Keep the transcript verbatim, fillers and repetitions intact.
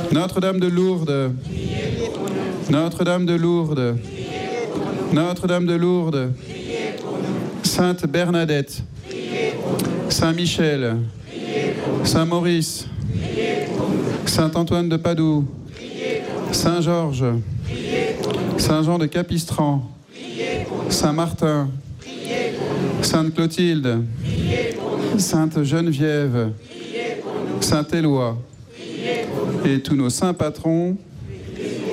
Notre-Dame de Lourdes, Notre-Dame de Lourdes, Notre-Dame de Lourdes, Sainte Bernadette, Saint Michel, Saint Maurice, Saint Antoine de Padoue, Saint Georges, Saint Jean de Capistran, Saint Martin, Sainte Clotilde, Sainte Geneviève, Saint Éloi et tous nos saints patrons